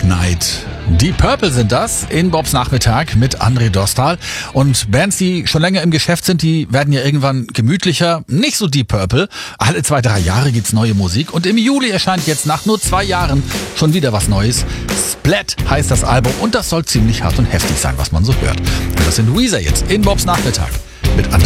Night. Deep Purple sind das in Bobs Nachmittag mit André Dostal. Und Bands, die schon länger im Geschäft sind, die werden ja irgendwann gemütlicher. Nicht so Deep Purple. Alle 2-3 Jahre gibt's neue Musik. Und im Juli erscheint jetzt nach nur 2 Jahren schon wieder was Neues. Splat heißt das Album und das soll ziemlich hart und heftig sein, was man so hört. Und das sind Weezer jetzt in Bobs Nachmittag mit André